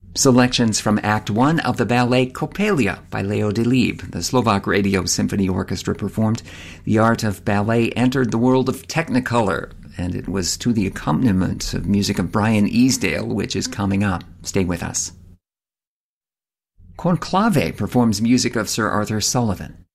Selections from Act 1 of the ballet Coppelia by Leo Delibes. The Slovak Radio Symphony Orchestra performed. The art of ballet entered the world of Technicolor, and it was to the accompaniment of music of Brian Easdale, which is coming up. Stay with us. Conclave performs music of Sir Arthur Sullivan.